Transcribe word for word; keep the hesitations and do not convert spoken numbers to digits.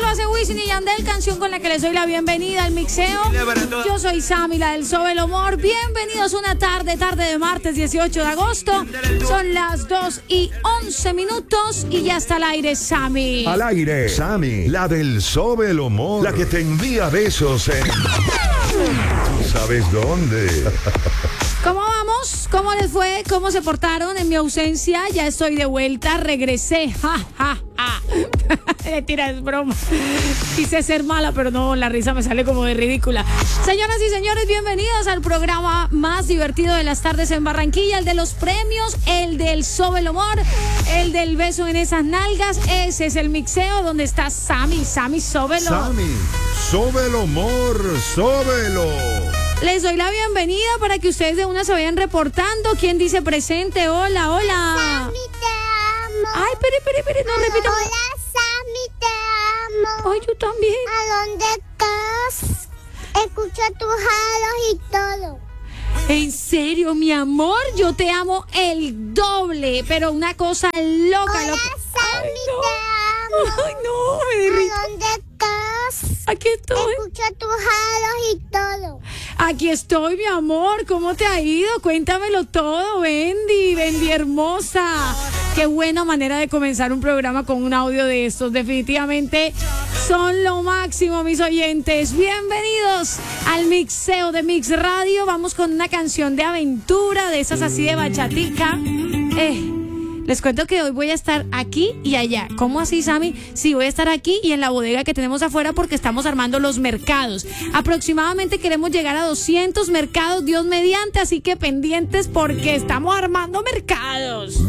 hace Wisin y Yandel, canción con la que les doy la bienvenida al mixeo. Yo soy Sammy, la del Sobe el Humor. Bienvenidos una tarde, tarde de martes dieciocho de agosto. Son las dos y once minutos y ya está al aire Sammy. Al aire, Sammy, la del Sobe el Humor, la que te envía besos en... ¿Tú sabes dónde? ¿Cómo vamos? ¿Cómo les fue? ¿Cómo se portaron en mi ausencia? Ya estoy de vuelta, regresé. Ja, ja, ja. Mentira, es broma. Quise ser mala, pero no, la risa me sale como de ridícula. Señoras y señores, bienvenidos al programa más divertido de las tardes en Barranquilla, el de los premios, el del Sobe el Humor, el del beso en esas nalgas. Ese es el mixeo donde está Sammy, Sammy, sóbelo. Sammy, Sobe el Humor, sóbelo. Les doy la bienvenida para que ustedes de una se vayan reportando. ¿Quién dice presente? Hola, hola. Sammy, te amo. Ay, espere, espere, espere, no repita. Hola, Sammy, te amo. Ay, yo también. ¿A dónde estás? Escucho tus halos y todo. En serio, mi amor, yo te amo el doble, pero una cosa loca, Hola, loca. Sammy, Ay, no. te amo. Ay, no, me derrito. ¿A dónde estás? Aquí estoy. Escucho tus halos y todo. Aquí estoy, mi amor. ¿Cómo te ha ido? Cuéntamelo todo, Bendy, Bendy hermosa. Qué buena manera de comenzar un programa con un audio de estos. Definitivamente son lo máximo, mis oyentes. Bienvenidos al mixeo de Mix Radio. Vamos con una canción de aventura, de esas así de bachatica. Eh... Les cuento que hoy voy a estar aquí y allá. ¿Cómo así, Sammy? Sí, voy a estar aquí y en la bodega que tenemos afuera porque estamos armando los mercados. Aproximadamente queremos llegar a doscientos mercados, Dios mediante, así que pendientes porque estamos armando mercados.